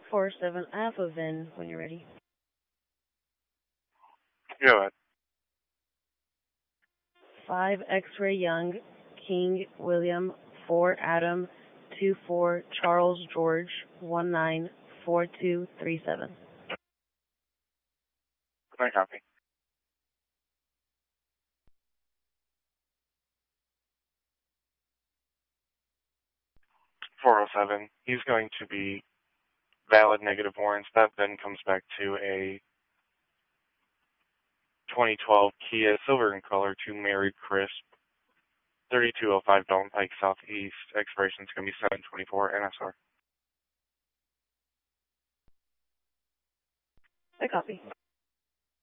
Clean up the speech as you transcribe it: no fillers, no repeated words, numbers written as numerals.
47 Alpha Vin when you're ready. Go ahead. 5 X-Ray Young, King William, 4 Adam, 24 Charles George, 194237. I copy. 407. He's going to be valid negative warrants. That then comes back to a 2012 Kia silver in color to Mary Crisp, 3205 Dalton Pike Southeast. Expiration is going to be 724 NSR. I copy.